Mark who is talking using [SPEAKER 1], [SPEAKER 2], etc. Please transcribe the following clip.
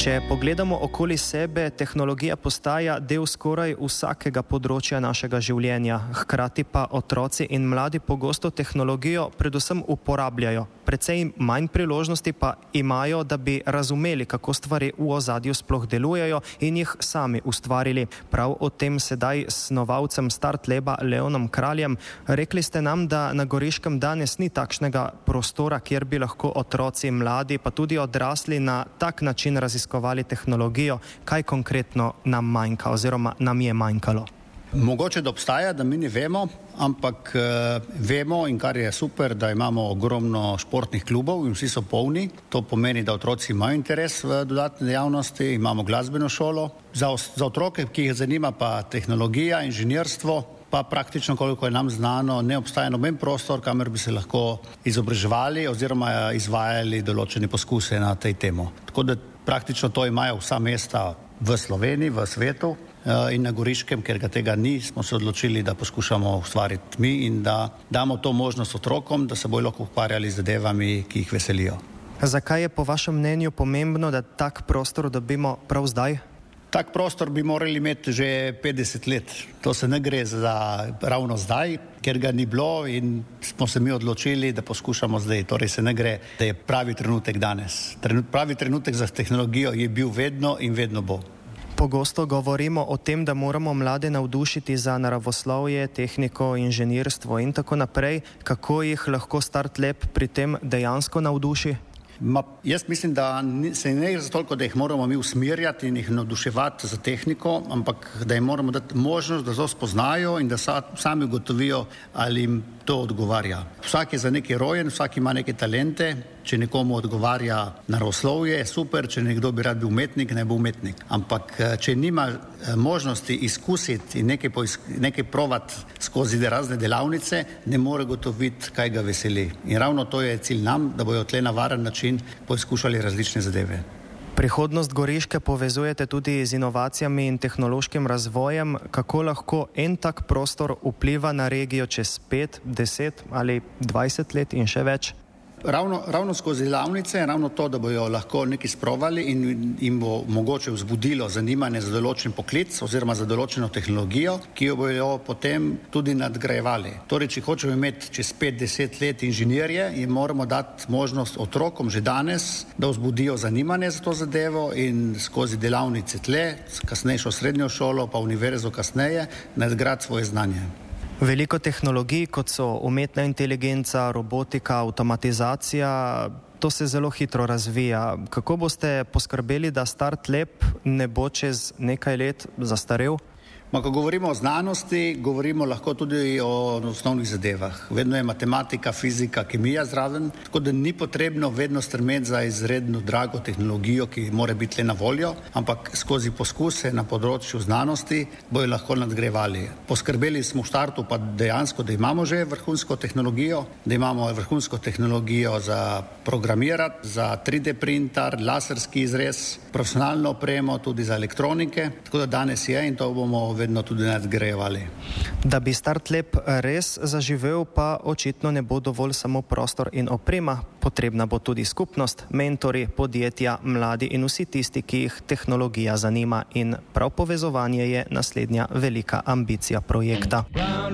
[SPEAKER 1] Če pogledamo okoli sebe, tehnologija postaja del skoraj vsakega področja našega življenja. Hkrati pa otroci in mladi pogosto tehnologijo predvsem uporabljajo. Precej manj priložnosti pa imajo, da bi razumeli, kako stvari v ozadju sploh delujejo in jih sami ustvarili. Prav o tem sedaj s snovalcem Startlaba Leonom Kraljem. Rekli ste nam, da na Goriškem danes ni takšnega prostora, kjer bi lahko otroci, mladi pa tudi odrasli na tak način raziskovali tehnologijo. Kaj konkretno nam manjka oziroma nam je manjkalo?
[SPEAKER 2] Mogoče, da obstaja, da mi ne vemo, ampak vemo, in kar je super, da imamo ogromno športnih klubov in vsi so polni. To pomeni, da otroci imajo interes v dodatne dejavnosti, imamo glasbeno šolo. Za otroke, ki jih zanima pa tehnologija, inženirstvo, pa praktično, koliko je nam znano, ne obstaja noben prostor, kamor bi se lahko izobraževali oziroma izvajali določene poskuse na tej temo. Tako da praktično to imajo vsa mesta v Sloveniji, v svetu in na Goriškem, ker ga tega ni, smo se odločili, da poskušamo ustvariti mi in da damo to možnost otrokom, da se bojo lahko ukvarjali z zadevami, ki jih veselijo.
[SPEAKER 1] Zakaj je po vašem mnenju pomembno, da tak prostor dobimo prav zdaj?
[SPEAKER 2] Tak prostor bi morali imeti že 50 let. To se ne gre za ravno zdaj, ker ga ni bilo in smo se mi odločili, da poskušamo zdaj. Torej se ne gre, da je pravi trenutek danes. Pravi trenutek za tehnologijo je bil vedno in vedno bo.
[SPEAKER 1] Pogosto govorimo o tem, da moramo mlade navdušiti za naravoslovje, tehniko, inženirstvo in tako naprej. Kako jih lahko Startlab pri tem dejansko navduši?
[SPEAKER 2] Jaz mislim, da se ne gre za toliko, da jih moramo mi usmerjati in jih navduševati za tehniko, ampak da jim moramo dati možnost, da to spoznajo in da sami ugotovijo, ali jim to odgovarja. Vsak je za nekaj rojen, vsak ima neke talente. Če nekomu odgovarja naravoslovje, je super, če nekdo bi rad bil umetnik, ne bo umetnik. Ampak če nima možnosti izkusiti in nekaj provat skozi razne delavnice, ne more gotoviti, kaj ga veseli. In ravno to je cilj nam, da bojo tle na varen način poizkušali različne zadeve.
[SPEAKER 1] Prihodnost Goriške povezujete tudi z inovacijami in tehnološkim razvojem. Kako lahko en tak prostor vpliva na regijo čez 5, 10 ali 20 let in še več?
[SPEAKER 2] Ravno skozi delavnice, ravno to, da bojo lahko nekaj sprovali in jim bo mogoče vzbudilo zanimanje za določen poklic oziroma za določeno tehnologijo, ki jo bojo potem tudi nadgrajevali. Torej, če hočemo imeti čez 5-10 let inženirje, jim moramo dati možnost otrokom že danes, da vzbudijo zanimanje za to zadevo in skozi delavnice tle, kasnejšo srednjo šolo pa univerzo kasneje, nadgrad svoje znanje.
[SPEAKER 1] Veliko tehnologij, kot so umetna inteligenca, robotika, avtomatizacija, to se zelo hitro razvija. Kako boste poskrbeli, da Startlab ne bo čez nekaj let zastarel?
[SPEAKER 2] Ko govorimo o znanosti, govorimo lahko tudi o osnovnih zadevah. Vedno je matematika, fizika, kemija zraven, tako da ni potrebno vedno strmeti za izredno drago tehnologijo, ki mora biti le na voljo, ampak skozi poskuse na področju znanosti bojo lahko nadgrajevali. Poskrbeli smo v štartu pa dejansko, da imamo že vrhunsko tehnologijo, da imamo vrhunsko tehnologijo za programirati, za 3D printer, laserski izrez, profesionalno opremo, tudi za elektronike, tako da danes je in to bomo vedno tudi nadgrajevali.
[SPEAKER 1] Da bi Startlab res zaživel, pa očitno ne bo dovolj samo prostor in oprema, potrebna bo tudi skupnost, mentori, podjetja, mladi in vsi tisti, ki jih tehnologija zanima, in prav povezovanje je naslednja velika ambicija projekta.